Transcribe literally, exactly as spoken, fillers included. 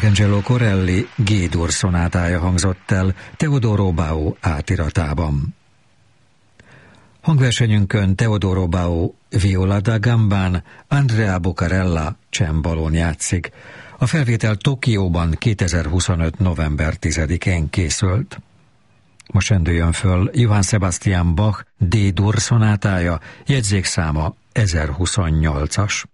Michelangelo Corelli G-dur szonátája hangzott el Teodoro Bau átiratában. Hangversenyünkön Teodoro Bau viola da gambán, Andrea Bucarella csembalón játszik. A felvétel Tokióban kétezer-huszonöt. november tizedikén készült. Most rendüljön föl Johann Sebastian Bach D-dur szonátája, jegyzékszáma ezerhuszonnyolcas.